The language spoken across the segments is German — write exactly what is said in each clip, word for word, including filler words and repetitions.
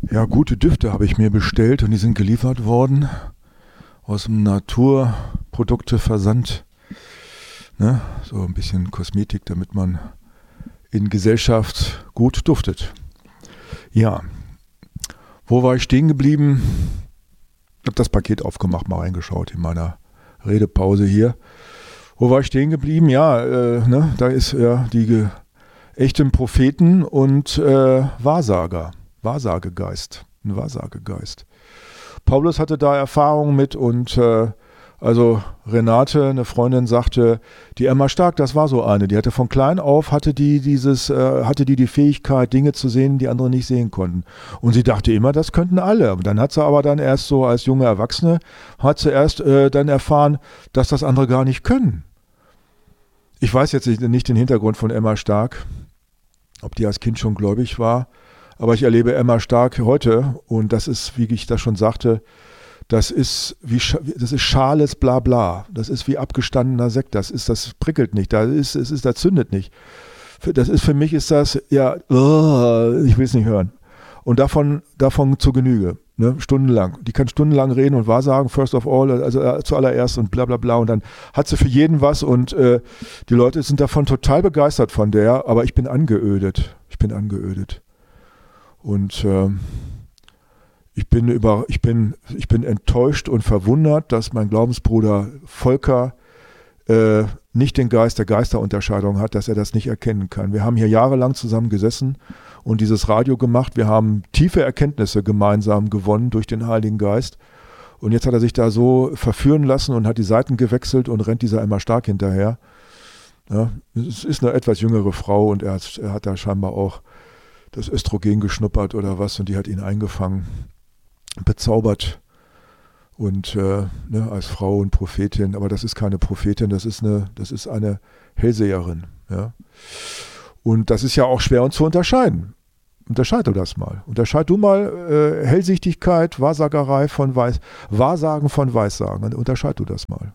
Ja, gute Düfte habe ich mir bestellt und die sind geliefert worden aus dem Naturprodukteversand. Ne? So ein bisschen Kosmetik, damit man in Gesellschaft gut duftet. Ja, wo war ich stehen geblieben? Ich habe das Paket aufgemacht, mal reingeschaut in meiner Redepause hier. Wo war ich stehen geblieben? Ja, äh, ne? Da ist ja die ge- echten Propheten und äh, Wahrsager. Wahrsagegeist, ein Wahrsagegeist. Paulus hatte da Erfahrung mit und äh, also Renate, eine Freundin, sagte, die Emma Stark, das war so eine, die hatte von klein auf, hatte die dieses, äh, hatte die die Fähigkeit, Dinge zu sehen, die andere nicht sehen konnten. Und sie dachte immer, das könnten alle. Und dann hat sie aber dann erst so als junge Erwachsene, hat sie erst äh, dann erfahren, dass das andere gar nicht können. Ich weiß jetzt nicht den Hintergrund von Emma Stark, ob die als Kind schon gläubig war. Aber ich erlebe Emma Stark heute und das ist, wie ich das schon sagte, das ist wie das ist schales Blabla. Das ist wie abgestandener Sekt. Das ist, das prickelt nicht. Das ist, es ist, das zündet nicht. Das ist für mich ist das ja, oh, ich will es nicht hören. Und davon, davon zur Genüge, ne? Stundenlang. Die kann stundenlang reden und wahrsagen, first of all, also äh, zuallererst und bla bla bla. Und dann hat sie für jeden was und äh, die Leute sind davon total begeistert von der. Aber ich bin angeödet. Ich bin angeödet. Und äh, ich bin über, ich bin, ich bin enttäuscht und verwundert, dass mein Glaubensbruder Volker äh, nicht den Geist der Geisterunterscheidung hat, dass er das nicht erkennen kann. Wir haben hier jahrelang zusammen gesessen und dieses Radio gemacht. Wir haben tiefe Erkenntnisse gemeinsam gewonnen durch den Heiligen Geist. Und jetzt hat er sich da so verführen lassen und hat die Seiten gewechselt und rennt dieser Emma Stark hinterher. Ja, es ist eine etwas jüngere Frau und er hat, er hat da scheinbar auch das Östrogen geschnuppert oder was und die hat ihn eingefangen, bezaubert und äh, ne, als Frau und Prophetin, aber das ist keine Prophetin, das ist eine, das ist eine Hellseherin. Ja? Und das ist ja auch schwer uns zu unterscheiden. Unterscheide das mal. Unterscheid du mal äh, Hellsichtigkeit, Wahrsagerei von Weiß, Wahrsagen von Weissagen. Unterscheid du das mal.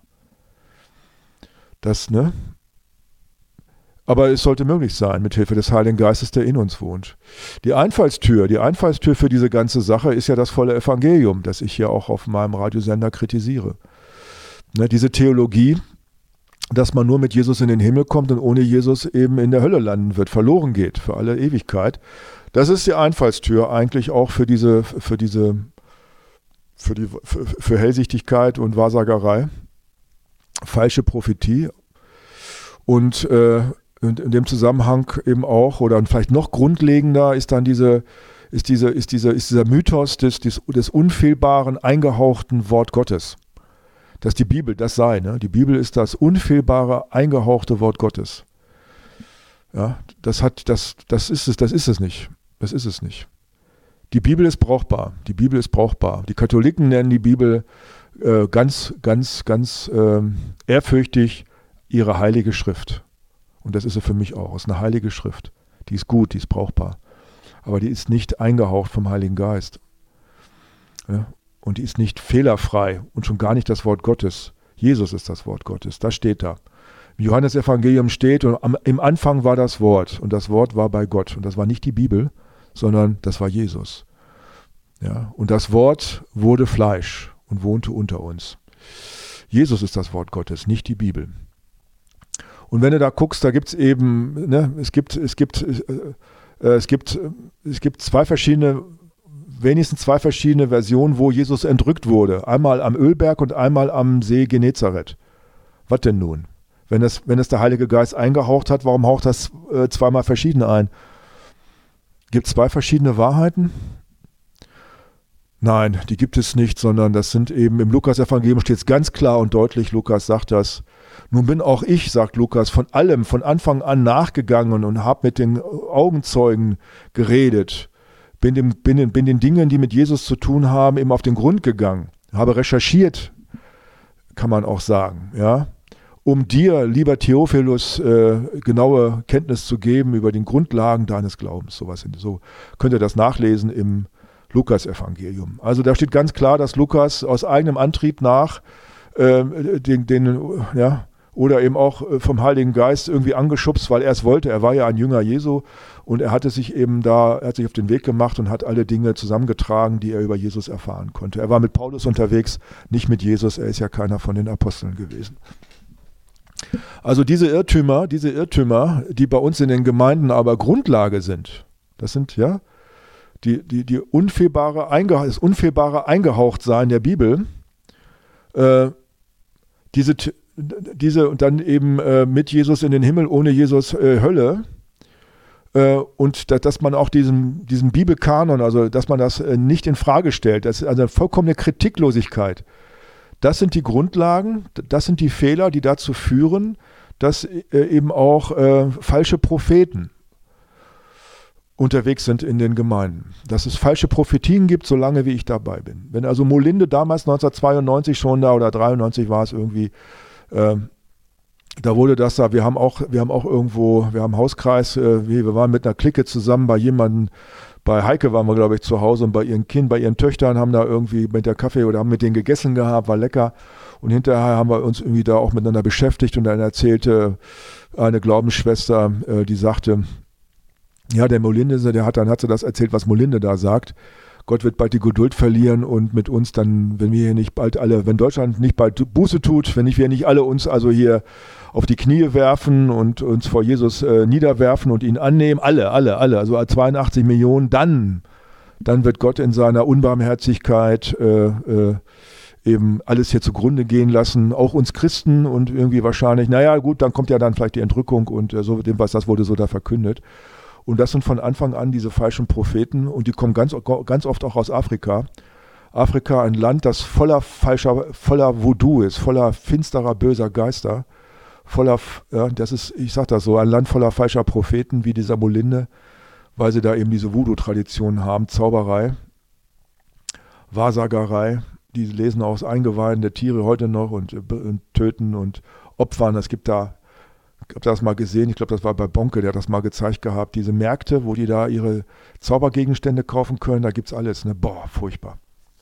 Das, ne? Aber es sollte möglich sein, mit Hilfe des Heiligen Geistes, der in uns wohnt. Die Einfallstür, die Einfallstür für diese ganze Sache ist ja das volle Evangelium, das ich hier auch auf meinem Radiosender kritisiere. Ne, diese Theologie, dass man nur mit Jesus in den Himmel kommt und ohne Jesus eben in der Hölle landen wird, verloren geht für alle Ewigkeit. Das ist die Einfallstür eigentlich auch für diese, für diese, für die, für, für Hellsichtigkeit und Wahrsagerei, falsche Prophetie und äh, Und in dem Zusammenhang eben auch, oder vielleicht noch grundlegender, ist dann diese, ist diese, ist diese, ist dieser Mythos des, des, des unfehlbaren, eingehauchten Wort Gottes. Dass die Bibel das sei. Ne? Die Bibel ist das unfehlbare, eingehauchte Wort Gottes. Ja, das hat, das, das ist es, das ist es nicht. Das ist es nicht. Die Bibel ist brauchbar. Die Bibel ist brauchbar. Die Katholiken nennen die Bibel äh, ganz, ganz, ganz äh, ehrfürchtig ihre heilige Schrift. Und das ist sie für mich auch. Es ist eine heilige Schrift. Die ist gut, die ist brauchbar. Aber die ist nicht eingehaucht vom Heiligen Geist. Ja? Und die ist nicht fehlerfrei und schon gar nicht das Wort Gottes. Jesus ist das Wort Gottes. Das steht da. Im Johannesevangelium steht, und am, im Anfang war das Wort. Und das Wort war bei Gott. Und das war nicht die Bibel, sondern das war Jesus. Ja? Und das Wort wurde Fleisch und wohnte unter uns. Jesus ist das Wort Gottes, nicht die Bibel. Und wenn du da guckst, da gibt es eben, ne, es gibt, es gibt, äh, es gibt, es gibt zwei verschiedene, wenigstens zwei verschiedene Versionen, wo Jesus entrückt wurde. Einmal am Ölberg und einmal am See Genezareth. Was denn nun? Wenn das, wenn es der Heilige Geist eingehaucht hat, warum haucht das äh, zweimal verschieden ein? Gibt es zwei verschiedene Wahrheiten? Nein, die gibt es nicht, sondern das sind eben, im Lukas-Evangelium steht es ganz klar und deutlich, Lukas sagt das, nun bin auch ich, sagt Lukas, von allem von Anfang an nachgegangen und habe mit den Augenzeugen geredet, bin, dem, bin, bin den Dingen, die mit Jesus zu tun haben, eben auf den Grund gegangen, habe recherchiert, kann man auch sagen, ja, um dir, lieber Theophilus, äh, genaue Kenntnis zu geben über den Grundlagen deines Glaubens. Sowas, so könnt ihr das nachlesen im Lukas-Evangelium. Also da steht ganz klar, dass Lukas aus eigenem Antrieb nach äh, den, den, ja, oder eben auch vom Heiligen Geist irgendwie angeschubst, weil er es wollte. Er war ja ein Jünger Jesu Und er hatte sich eben da, er hat sich auf den Weg gemacht und hat alle Dinge zusammengetragen, die er über Jesus erfahren konnte. Er war mit Paulus unterwegs, nicht mit Jesus, er ist ja keiner von den Aposteln gewesen. Also diese Irrtümer, diese Irrtümer, die bei uns in den Gemeinden aber Grundlage sind, das sind ja die, die, die unfehlbare, einge, das unfehlbare Eingehauchtsein der Bibel, äh, diese, diese und dann eben äh, mit Jesus in den Himmel, ohne Jesus äh, Hölle, äh, und da, dass man auch diesen, diesen Bibelkanon, also dass man das äh, nicht in Frage stellt, das ist also eine vollkommene Kritiklosigkeit. Das sind die Grundlagen, das sind die Fehler, die dazu führen, dass äh, eben auch äh, falsche Propheten unterwegs sind in den Gemeinden. Dass es falsche Prophetien gibt, solange wie ich dabei bin. Wenn also Molinde damals neunzehnhundertzweiundneunzig schon da oder dreiundneunzig war es irgendwie, äh, da wurde das da, wir haben auch, wir haben auch irgendwo, wir haben einen Hauskreis, äh, wir waren mit einer Clique zusammen bei jemandem, bei Heike waren wir, glaube ich, zu Hause und bei ihren Kindern, bei ihren Töchtern haben da irgendwie mit der Kaffee oder haben mit denen gegessen gehabt, war lecker. Und hinterher haben wir uns irgendwie da auch miteinander beschäftigt und dann erzählte eine Glaubensschwester, äh, die sagte, ja, der Molinde, der hat dann hat sie das erzählt, was Molinde da sagt. Gott wird bald die Geduld verlieren und mit uns dann, wenn wir hier nicht bald alle, wenn Deutschland nicht bald Buße tut, wenn nicht, wir nicht alle uns also hier auf die Knie werfen und uns vor Jesus äh, niederwerfen und ihn annehmen, alle, alle, alle, also zweiundachtzig Millionen, dann, dann wird Gott in seiner Unbarmherzigkeit äh, äh, eben alles hier zugrunde gehen lassen, auch uns Christen und irgendwie wahrscheinlich, naja gut, dann kommt ja dann vielleicht die Entrückung und äh, so, dem was das wurde so da verkündet. Und das sind von Anfang an diese falschen Propheten und die kommen ganz, ganz oft auch aus Afrika. Afrika, ein Land, das voller falscher, voller Voodoo ist, voller finsterer, böser Geister, voller, ja, das ist, ich sag das so, ein Land voller falscher Propheten wie dieser Molinde, weil sie da eben diese Voodoo-Tradition haben, Zauberei, Wahrsagerei, die lesen aus Eingeweiden der Tiere heute noch und, und töten und opfern. Es gibt da, ich habe das mal gesehen, ich glaube, das war bei Bonke, der hat das mal gezeigt gehabt, diese Märkte, wo die da ihre Zaubergegenstände kaufen können, da gibt es alles, ne? Boah, furchtbar.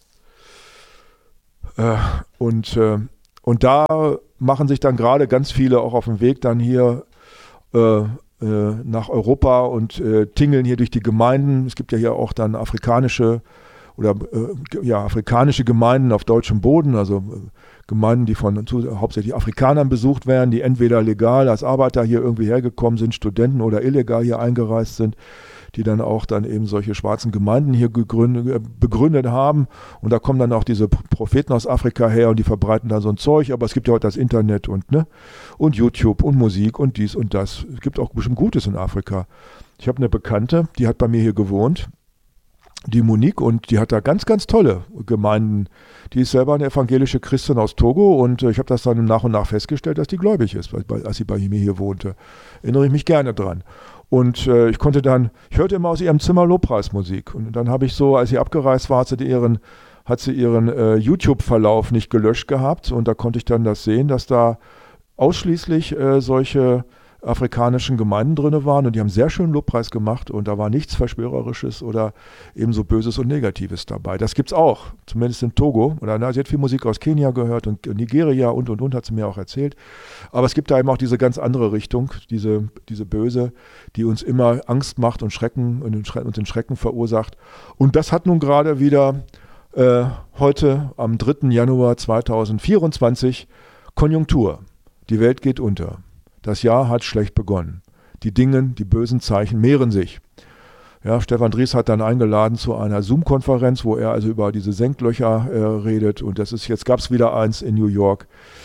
Äh, und, äh, und da machen sich dann gerade ganz viele auch auf den Weg dann hier äh, äh, nach Europa und äh, tingeln hier durch die Gemeinden. Es gibt ja hier auch dann afrikanische oder äh, ja, afrikanische Gemeinden auf deutschem Boden, also äh, Gemeinden, die von zu, hauptsächlich Afrikanern besucht werden, die entweder legal als Arbeiter hier irgendwie hergekommen sind, Studenten oder illegal hier eingereist sind, die dann auch dann eben solche schwarzen Gemeinden hier gegründet, begründet haben. Und da kommen dann auch diese Propheten aus Afrika her und die verbreiten da so ein Zeug. Aber es gibt ja heute das Internet und, ne, und YouTube und Musik und dies und das. Es gibt auch bestimmt Gutes in Afrika. Ich habe eine Bekannte, die hat bei mir hier gewohnt, die Monique, und die hat da ganz, ganz tolle Gemeinden. Die ist selber eine evangelische Christin aus Togo und äh, ich habe das dann nach und nach festgestellt, dass die gläubig ist, weil, als sie bei mir hier wohnte. Erinnere ich mich gerne dran. Und äh, ich konnte dann, ich hörte immer aus ihrem Zimmer Lobpreismusik. Und dann habe ich so, als sie abgereist war, hat sie ihren, hat sie ihren äh, YouTube-Verlauf nicht gelöscht gehabt. Und da konnte ich dann das sehen, dass da ausschließlich äh, solche afrikanischen Gemeinden drin waren und die haben sehr schön Lobpreis gemacht und da war nichts Verschwörerisches oder eben so Böses und Negatives dabei. Das gibt's auch, zumindest in Togo. Oder, na, sie hat viel Musik aus Kenia gehört und Nigeria und und und, hat sie mir auch erzählt. Aber es gibt da eben auch diese ganz andere Richtung, diese, diese Böse, die uns immer Angst macht und Schrecken und uns den Schrecken verursacht. Und das hat nun gerade wieder äh, heute am dritten Januar zweitausendvierundzwanzig Konjunktur. Die Welt geht unter. Das Jahr hat schlecht begonnen. Die Dinge, die bösen Zeichen mehren sich. Ja, Stefan Dries hat dann eingeladen zu einer Zoom-Konferenz, wo er also über diese Senklöcher äh, redet. Und das ist, jetzt gab es wieder eins in New York.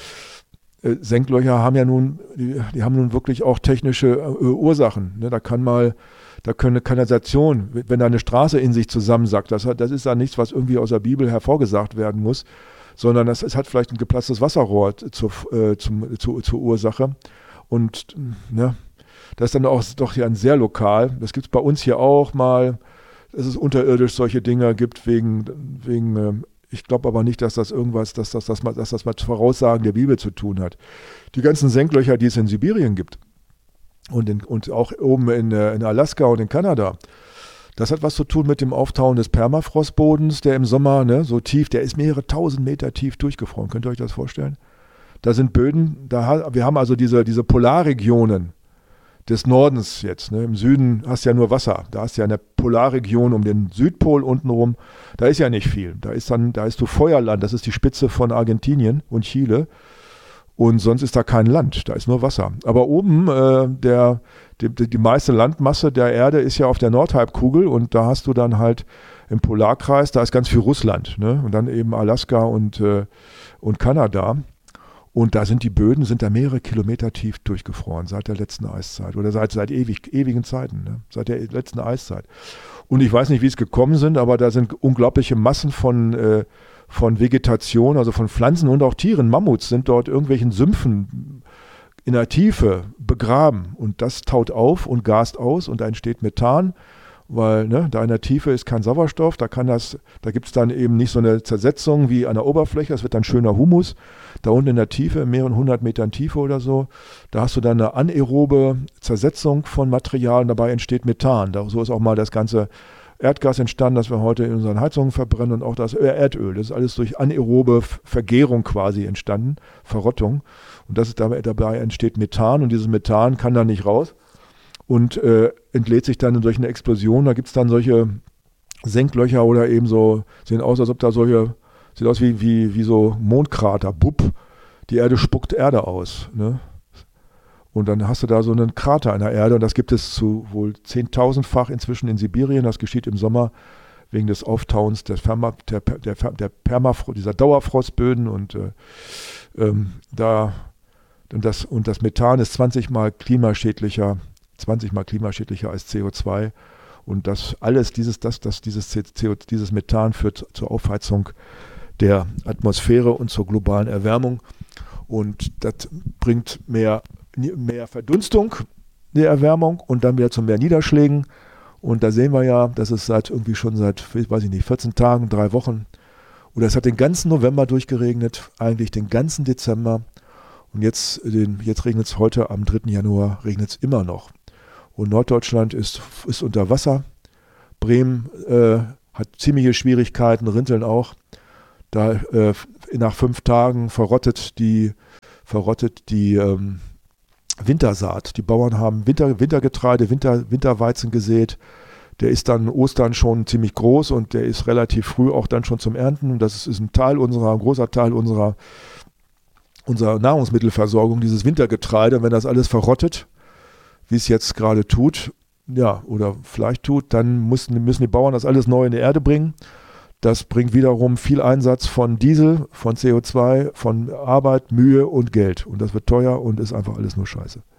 Äh, Senklöcher haben ja nun, die, die haben nun wirklich auch technische äh, Ursachen. Ne, da kann mal, da können eine Kanalisation, wenn da eine Straße in sich zusammensackt, das, hat, das ist dann nichts, was irgendwie aus der Bibel hervorgesagt werden muss, sondern das, es hat vielleicht ein geplatztes Wasserrohr zur, äh, zum, zu, zur Ursache. Und ne, das ist dann auch doch ja sehr lokal. Das gibt es bei uns hier auch mal, dass es unterirdisch solche Dinge gibt, wegen, wegen äh, ich glaube aber nicht, dass das irgendwas, dass das, dass, dass das mit Voraussagen der Bibel zu tun hat. Die ganzen Senklöcher, die es in Sibirien gibt und, in, und auch oben in, in Alaska und in Kanada, das hat was zu tun mit dem Auftauen des Permafrostbodens, der im Sommer ne, so tief, der ist mehrere tausend Meter tief durchgefroren. Könnt ihr euch das vorstellen? Da sind Böden, da, wir haben also diese, diese Polarregionen, des Nordens jetzt. Ne? Im Süden hast du ja nur Wasser. Da hast du ja eine Polarregion um den Südpol untenrum. Da ist ja nicht viel. Da ist dann, da ist du Feuerland. Das ist die Spitze von Argentinien und Chile. Und sonst ist da kein Land. Da ist nur Wasser. Aber oben, äh, der, die, die meiste Landmasse der Erde ist ja auf der Nordhalbkugel. Und da hast du dann halt im Polarkreis, da ist ganz viel Russland. Ne? Und dann eben Alaska und, äh, und Kanada. Und da sind die Böden, sind da mehrere Kilometer tief durchgefroren seit der letzten Eiszeit oder seit, seit ewig, ewigen Zeiten, ne? Seit der letzten Eiszeit. Und ich weiß nicht, wie es gekommen sind, aber da sind unglaubliche Massen von, äh, von Vegetation, also von Pflanzen und auch Tieren. Mammuts sind dort irgendwelchen Sümpfen in der Tiefe begraben und das taut auf und gast aus und da entsteht Methan. Weil ne, da in der Tiefe ist kein Sauerstoff, da kann das, da gibt es dann eben nicht so eine Zersetzung wie an der Oberfläche, das wird dann schöner Humus. Da unten in der Tiefe, in mehreren hundert Metern Tiefe oder so, da hast du dann eine anaerobe Zersetzung von Materialien, dabei entsteht Methan. Da, so ist auch mal das ganze Erdgas entstanden, das wir heute in unseren Heizungen verbrennen und auch das Erdöl. Das ist alles durch anaerobe Vergärung quasi entstanden, Verrottung. Und das ist dabei, dabei entsteht Methan und dieses Methan kann da nicht raus. Und äh, entlädt sich dann in solchen Explosionen. Da gibt es dann solche Senklöcher oder eben so, sehen aus, als ob da solche, sieht aus wie, wie, wie so Mondkrater, bupp, die Erde spuckt Erde aus. Ne? Und dann hast du da so einen Krater in der Erde und das gibt es zu wohl zehntausendfach inzwischen in Sibirien. Das geschieht im Sommer wegen des Auftauens des Perma, der, der, der Permafrost, dieser Dauerfrostböden und äh, ähm, da und das, und das Methan ist zwanzig Mal klimaschädlicher zwanzig Mal klimaschädlicher als C O zwei und das alles, dieses, das, das, dieses, C O, dieses Methan führt zur Aufheizung der Atmosphäre und zur globalen Erwärmung und das bringt mehr, mehr Verdunstung der Erwärmung und dann wieder zu mehr Niederschlägen und da sehen wir ja, dass es seit irgendwie schon seit, weiß ich nicht, vierzehn Tagen, drei Wochen oder es hat den ganzen November durchgeregnet, eigentlich den ganzen Dezember und jetzt, den, jetzt regnet es heute am dritten Januar, regnet es immer noch. Und Norddeutschland ist, ist unter Wasser. Bremen äh, hat ziemliche Schwierigkeiten, Rinteln auch. Da äh, nach fünf Tagen verrottet die, verrottet die ähm, Wintersaat. Die Bauern haben Winter, Wintergetreide, Winter, Winterweizen gesät. Der ist dann Ostern schon ziemlich groß und der ist relativ früh auch dann schon zum Ernten. Und das ist, ist ein Teil unserer, ein großer Teil unserer, unserer Nahrungsmittelversorgung, dieses Wintergetreide. Und wenn das alles verrottet, wie es jetzt gerade tut, ja, oder vielleicht tut, dann müssen, müssen die Bauern das alles neu in die Erde bringen. Das bringt wiederum viel Einsatz von Diesel, von C O zwei, von Arbeit, Mühe und Geld. Und das wird teuer und ist einfach alles nur Scheiße.